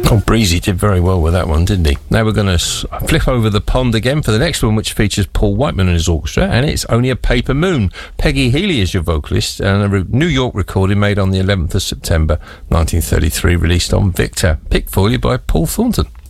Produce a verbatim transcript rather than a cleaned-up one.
Oh, Breezy did very well with that one, didn't he? Now we're going to flip over the pond again for the next one, which features Paul Whiteman and his orchestra, and it's Only a Paper Moon. Peggy Healy is your vocalist, and a New York recording made on the eleventh of September nineteen thirty-three, released on Victor, picked for you by Paul Thornton.